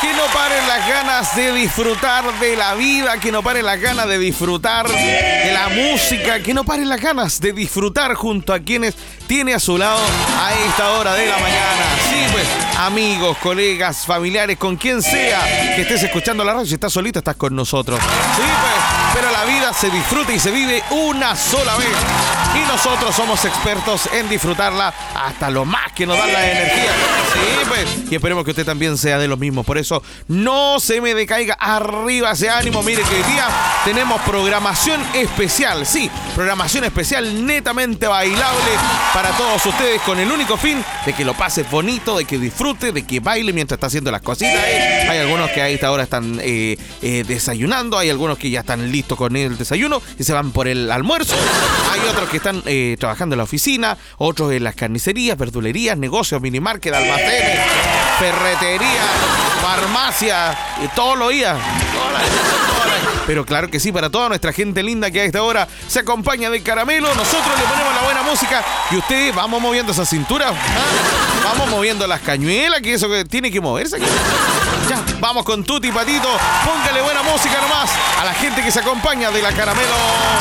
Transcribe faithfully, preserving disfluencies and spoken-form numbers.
Que no paren las ganas de disfrutar de la vida, que no paren las ganas de disfrutar de la música, que no paren las ganas de disfrutar junto a quienes tiene a su lado a esta hora de la mañana. Sí, pues, amigos, colegas, familiares, con quien sea que estés escuchando la radio, si estás solito, estás con nosotros. Sí, pues, pero la vida se disfruta y se vive una sola vez. Y nosotros somos expertos en disfrutarla hasta lo más que nos dan la energía. Sí, pues, y esperemos que usted también sea de los mismos. Por eso, no se me decaiga, arriba ese ánimo. Mire que hoy día tenemos programación especial. Sí, programación especial netamente bailable para todos ustedes, con el único fin de que lo pase bonito, de que disfrute, de que baile mientras está haciendo las cositas. ¿eh? Hay algunos que a esta hora están eh, eh, desayunando, hay algunos que ya están listos con el desayuno y se van por el almuerzo. Hay otros que están eh, trabajando en la oficina, otros en las carnicerías, verdulerías, negocios, minimarket, almacenes, ferretería, farmacia, y todos los días. Pero claro que sí, para toda nuestra gente linda que a esta hora se acompaña de Caramelo, nosotros le ponemos la buena música y usted vamos moviendo esa cintura, ¿ah? Vamos moviendo las cañuelas, que eso que tiene que moverse aquí. Ya, vamos con Tuti Patito, póngale buena música nomás a la gente que se acompaña de la Caramelo.